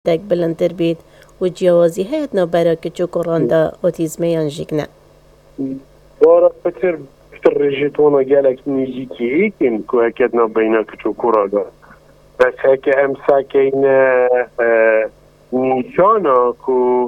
دک بلندتر بید و جیاوازی هیت نا برا که چو کرانده اوتیزمه یانجیک نه بارا بتر رژیتونا گلک نیزیکی ایکن که هکتنا بینا که چو کرادا بس هکه هم ساکین نیشانا که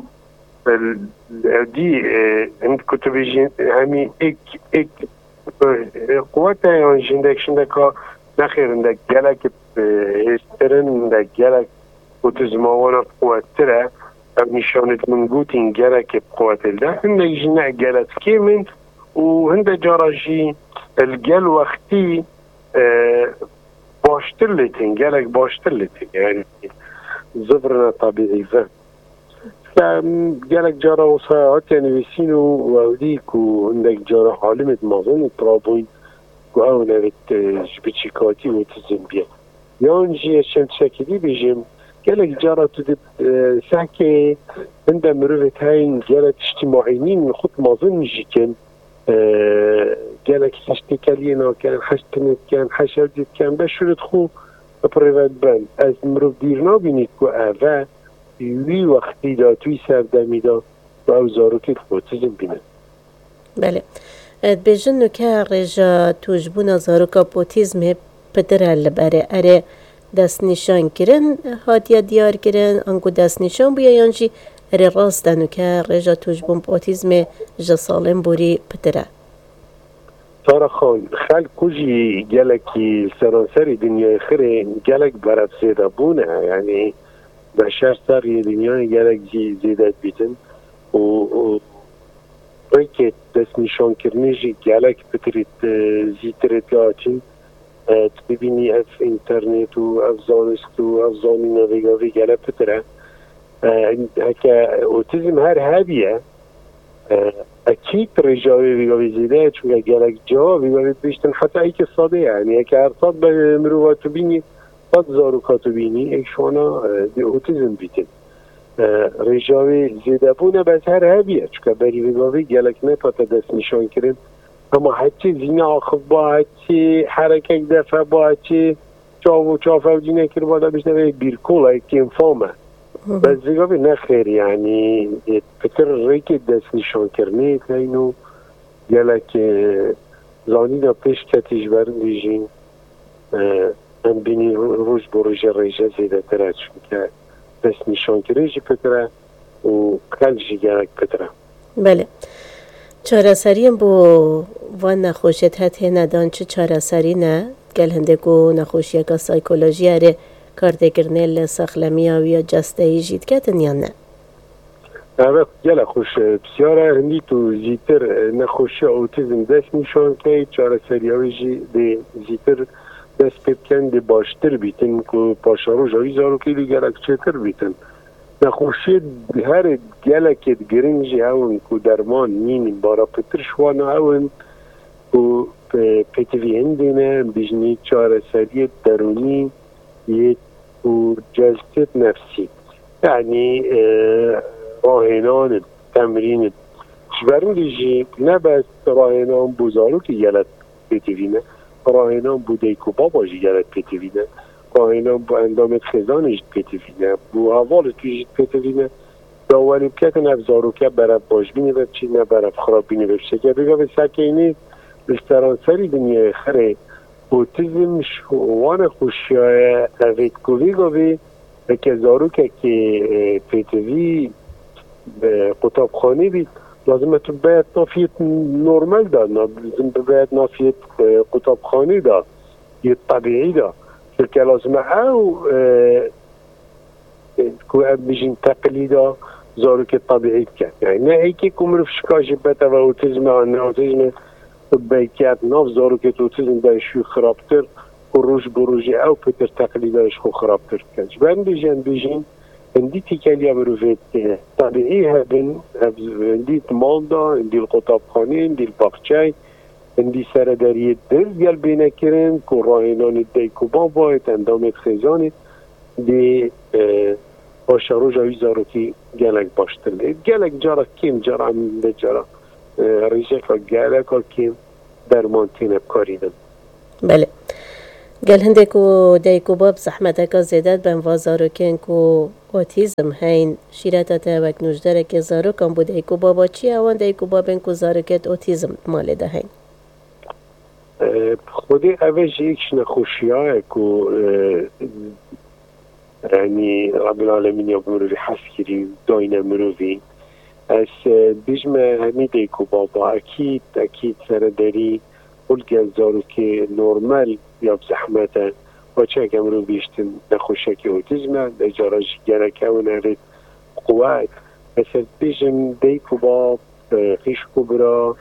دی هم کتبی همی ایک قوت یان جندک شندکا نخیرندک گلک هسترندک گلک اوتیزماوانا قوت تره نشانت من گوتین گلک قوت ده هندک جنه گلت که من و هنده جاراجی الگل وقتی باشتر لیتین گلک باشتر لیتین یعنی زبرنا طبیعی فهم گلک جارا و ساعت یعنی ویسین و اودی که هندک جارا حالمت مازن اطرابوین که او نوید جبچیکاتی و تزم بیاد یعنی شمت شکلی بیجیم گلک جارا تو ساکه هنده مروفت هاین گلک اجتماعینین خود مازن میجیکن گلک هشتکلی ناکن هشتنت کن حشردید کن بشورت خو پریوت بند از مروف دیر نابینید که اوه وی وقتی دا توی سردمی دا و او زاروکت اوتیزم بینه بله بیجن نکه رجا توجبون زاروکا اوتیزم پدر هل بره اره دست نشان کرن هاتیا دیار کرن انگو دست نشان بیا یانجی اره راست نکه رجا توجبون اوتیزم جا سالم بوری پدره سارا خان خلق کجی گلکی سرانسری دنیای خیره گلک برف زیده بونه یعنی بشر سر یه دنیای گلک زیده بیتن و ریکت دست نشان کرنیجی گلک بترید زیترید آچین ببینی اف اینترنت و اف زانست و اف زانی نویگاوی گلک بتره هکه اوتیزم هر هبیه اكيد رجاوي بيقوي زيادة چون گلک جا بيقوي بیشتن حتی ای که ساده یعنی اگه هر صد به مرواتو بینی صد زاروکاتو بینی ایک شوانا اوتیزم بیتن رجاوی زیاده بونه بس هر هبیه چون بری بيقوي گلک نپاتا دست نشان کرن اما حتی زین آخف با حتی حرکت دفع با حتی چاف و جینه کر بادا بیشتن بیرکول ای که انفامه بس بيقوي نخير يعني بتر ريكي دست نشان کرنه اینو گلک زانینا پیش کتیج برن دیجین هم بینی روز بروژه ریجه زیده تره چون که دست نشان کرنه جی پتره و کل جی گلک پتره بله چاره سریم بو وان نخوشت هته ندان چه چاره سری نه گل هنده گو نخوشی که سایکولوژی اره کاردگرنه لسخلمی یا جسته ای جید کتن یا نه؟ اوه گله خوش بسیاره هندی تو زیتر نخوشی اوتیزم دست نشان که چاره سریاوی جی دی زیتر دست پیبکن دی باشتر بیتن که پاشارو جایی زارو کلی گلک چهتر بیتن نخوشی هر گلکت گرنجی هون که درمان نین بارا پتر شوانا هون که پیتوی هندینه بیجنی چاره سری درونی یه و جلسه نفسی یعنی راهنان تمرین شبرون دیجی نه بس راهنان بزارو که گلت پیتوینه راهنان بوده که بابا جی گلت پیتوینه راهنان با اندامت خزانش پیتوینه بو حوال توی پیتوینه داوری بکتن افزارو که برف باش بینه بب چی نه برف خراب بینه بب شکر بگه به سکینه بسترانسری دنیای خره اوتیزم وان خوشیای اوید کوی گوی که زاروکه که پیتوی قطابخانه بید لازمه تو باید نافیت نورمال دا لازم باید نافیت قطابخانه دا یه طبیعی دا که لازمه او که بیشین تقلیدا زاروک طبیعی کرد یعنی نه ایکی کمرف شکاش بتا و اوتیزم اوتیزم بیکت ناف زاروکت اوتیزم دایشو خرابتر و روش بروژه او پتر تقلیدایش خو خرابتر کنج بند بیجین اندی تیکلیا بروفت طبیعی هبن اندی مال دا اندی القطابخانه اندی الباقچه اندی سرداری درز گل بینه کرن که راهنان دیکوبان باید اندامت خیزانت دی باشارو جاوی زاروکی گلک باشتر لید گلک جارا کم جارا امینده جارا ریشه که گلک ها کم درمان تینب کاریدن بله گل هندک و دیکو باب زحمت که زیادت بن وازارو کن که اوتیزم هین شیرت تا وک نوجدره که زارو کن بود دیکو بابا چی اوان دیکو بابن که زارو کت اوتیزم مال ده هین خودی اوش یک نخوشی های که یعنی رب العالمین یا مروی حسکری داینه مروی از بیجم همی دیکو بابا اکید سرداری اول زارو که نورمال یا بزحمته و چه که مرو بیشتن نخوشه که اوتیزمه اجاراج گرکه و نرید قوات مثل بیجم دیکو باب خیش کبرا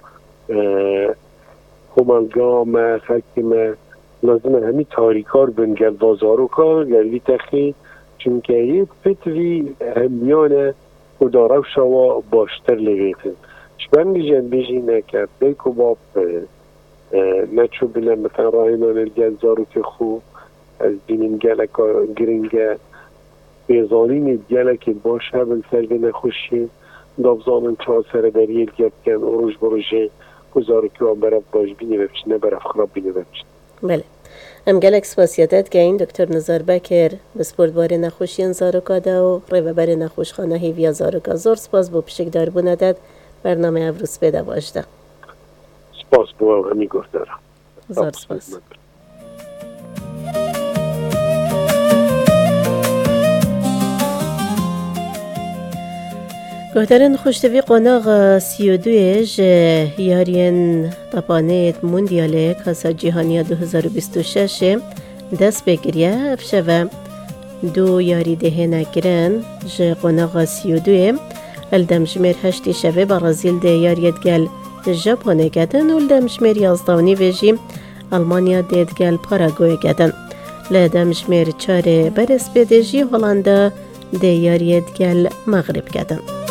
همالگام خلقی لازم همی تاریکار بن گل بازارو کار گل تخی چونکه یک فتوی همیانه و دارو شوا باشتر لگیتن شبن بیجی نکرد دیکو باب نچو بلن مثلا راهنان الگزارو که خوب از بینیم گلک گرنگه بیزانین گلک باشه بل سلوی نخوشی دافزانن چه سر داری الگب کن اروش بروشه گزارو که هم برف باش بینی بپش نه برف خراب بینی بپش بله ام گلک سپاسیاتت که این دکتر نزار بکر بسپورت باره نخوشی انزارو کاده و ریوه باره نخوش خانه هیویا زارو که زور سپاس با پشک دار بوندد برنامه افروز پیدا باشده سپاس با همی گفتارم زور سپاس گوهدارن خوشتوی قناغ 32 یارین طبانیت موندیاله کاسا جهانی 2026 دست بگیریه افشوه دو یاری دهنه گرن جه قناغ 32 الدمجمیر 8 شوه برازیل ده یاریت گل ژاپنی گدن و الدمجمیر 11 ویجی آلمانیا دید گل پاراگوی گدن لدمجمیر 4 برس بدجی هولندا ده یاریت گل مغرب گدن